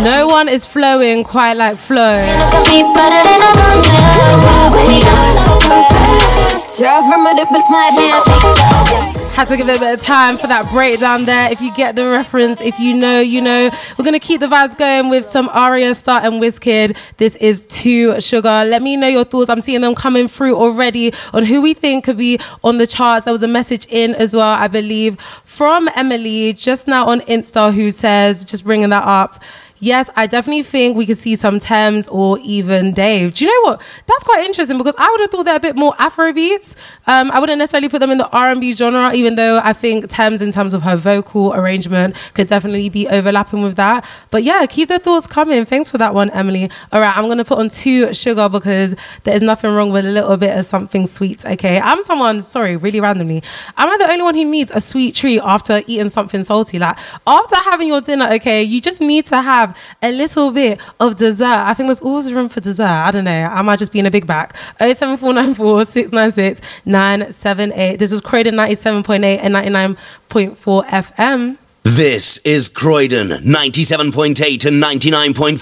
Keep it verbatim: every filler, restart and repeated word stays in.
No one is flowing quite like Flo. Had to give it a bit of time for that breakdown there. If you get the reference, if you know, you know. We're going to keep the vibes going with some Arya Starr and Wizkid. This is Too Sugar. Let me know your thoughts. I'm seeing them coming through already on who we think could be on the charts. There was a message in as well, I believe, from Emily just now on Insta, who says, just bringing that up, yes, I definitely think we could see some Thames or even Dave. Do you know what? That's quite interesting because I would have thought they're a bit more Afrobeats. Um, I wouldn't necessarily put them in the R and B genre, even though I think Thames, in terms of her vocal arrangement, could definitely be overlapping with that. But yeah, keep the thoughts coming. Thanks for that one, Emily. All right, I'm going to put on Too Sugar because there is nothing wrong with a little bit of something sweet, okay? I'm someone, sorry, really randomly, am I the only one who needs a sweet treat after eating something salty? Like, after having your dinner, okay, you just need to have a little bit of dessert. I think there's always room for dessert. I don't know. I might just be in a big bag. oh seven four nine four, six nine six, nine seven eight. This is Croydon ninety-seven point eight and ninety-nine point four F M. This is Croydon ninety-seven point eight and ninety-nine point four.